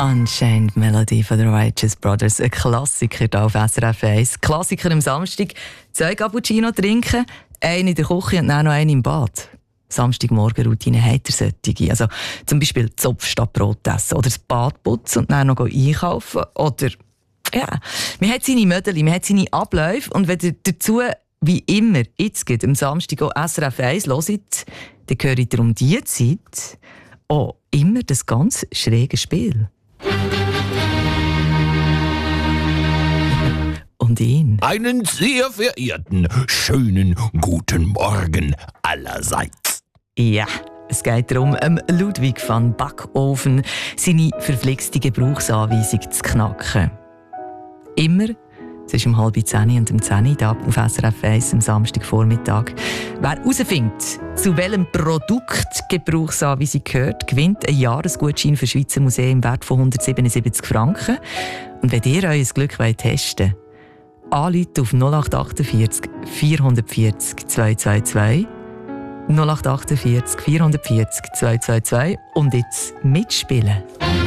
Unchained Melody von den Righteous Brothers. Ein Klassiker hier auf SRF 1. Klassiker am Samstag. 2 Cappuccino trinken, einen in der Küche und dann noch einen im Bad. Samstagmorgen-Routine hat er solche. Also zum Beispiel Zopf statt Brot essen oder das Bad putzen und dann noch einkaufen. Oder, ja, man hat seine Mödeli, man hat seine Abläufe und wenn ihr dazu, wie immer, jetzt geht am Samstag auch SRF 1 hört, dann gehört ihr um diese Zeit auch immer das ganz schräge Spiel. Und ihn. Einen sehr verehrten, schönen guten Morgen allerseits. Ja, es geht darum, Ludwig van Backofen seine verflixte Gebrauchsanweisung zu knacken. Immer zwischen 9:30 und 10 Uhr auf SRF 1 am Samstagvormittag. Wer herausfindet, zu welchem Produkt Gebrauchsanweisung gehört, gewinnt einen Jahresgutschein für Schweizer Museen im Wert von 177 Franken. Und wenn ihr euer Glück testen wollt, anrufen auf 0848 440 222 0848 440 222 und jetzt mitspielen.